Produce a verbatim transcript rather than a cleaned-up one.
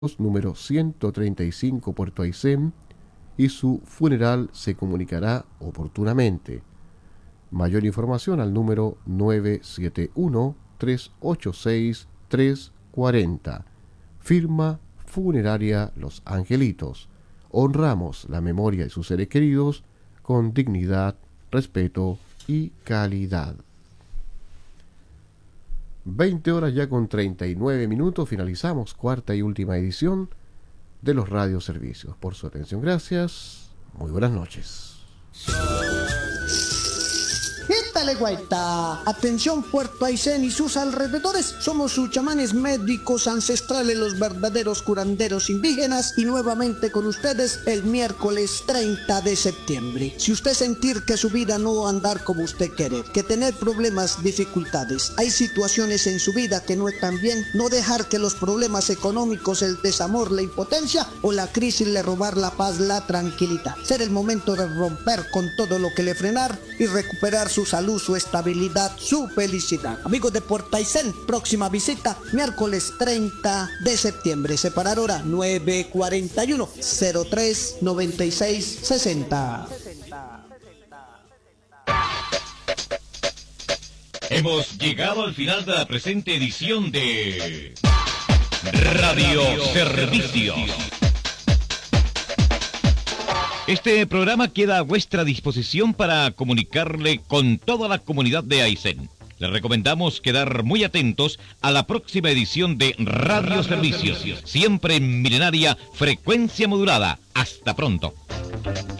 número ciento treinta y cinco Puerto Aysén, y su funeral se comunicará oportunamente. Mayor información al número nueve siete uno, tres ocho seis, tres cuatro cero. Firma Funeraria Los Angelitos. Honramos la memoria de sus seres queridos con dignidad, respeto y calidad. veinte horas ya con treinta y nueve minutos. Finalizamos cuarta y última edición de los radioservicios. Por su atención, gracias. Muy buenas noches. ¡Quítale, guaita! Atención, Puerto Aysén y sus alrededores. Somos sus chamanes médicos ancestrales, los verdaderos curanderos indígenas, y nuevamente con ustedes el miércoles treinta de septiembre. Si usted sentir que su vida no andar como usted quiere, que tener problemas, dificultades, hay situaciones en su vida que no están bien, no dejar que los problemas económicos, el desamor, la impotencia o la crisis le robar la paz, la tranquilidad. Ser el momento de romper con todo lo que le frenar y recuperar su salud, su estabilidad, su felicidad. Amigos de Puerto Aysén, próxima visita miércoles treinta de septiembre. Separar hora nueve cuarenta y uno, cero tres noventa y seis sesenta. Hemos llegado al final de la presente edición de Radio Servicios. Este programa queda a vuestra disposición para comunicarle con toda la comunidad de Aysén. Les recomendamos quedar muy atentos a la próxima edición de Radio Servicios, siempre en milenaria frecuencia modulada. Hasta pronto.